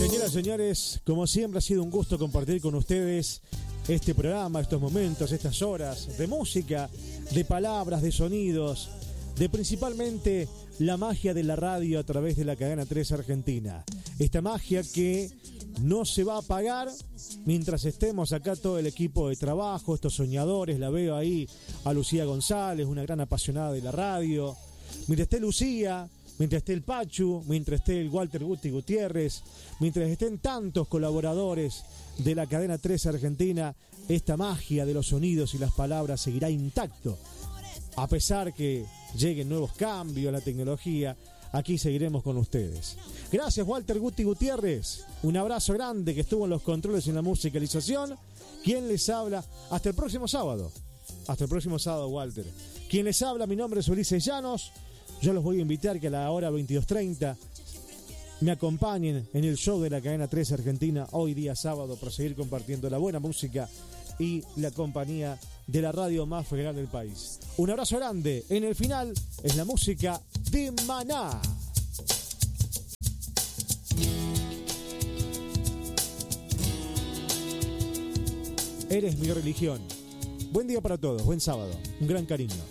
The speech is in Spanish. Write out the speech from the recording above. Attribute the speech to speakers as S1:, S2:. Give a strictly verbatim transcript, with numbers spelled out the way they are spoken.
S1: Señoras y señores, como siempre ha sido un gusto compartir con ustedes este programa, estos momentos, estas horas de música, de palabras, de sonidos, de principalmente la magia de la radio a través de la cadena tres Argentina. Esta magia que no se va a apagar mientras estemos acá todo el equipo de trabajo, estos soñadores. La veo ahí a Lucía González, una gran apasionada de la radio. Mientras esté Lucía, mientras esté el Pachu, mientras esté el Walter Guti Gutiérrez, mientras estén tantos colaboradores de la cadena tres Argentina, esta magia de los sonidos y las palabras seguirá intacto. A pesar que lleguen nuevos cambios a la tecnología, aquí seguiremos con ustedes. Gracias, Walter Guti Gutiérrez. Un abrazo grande, que estuvo en los controles y en la musicalización. ¿Quién les habla? Hasta el próximo sábado. Hasta el próximo sábado, Walter. ¿Quién les habla? Mi nombre es Ulises Llanos. Yo los voy a invitar que a la hora veintidós treinta me acompañen en el show de la cadena tres Argentina, hoy día sábado, para seguir compartiendo la buena música y la compañía de la radio más federal del país. Un abrazo grande. En el final es la música de Maná. Eres mi religión. Buen día para todos, buen sábado, un gran cariño.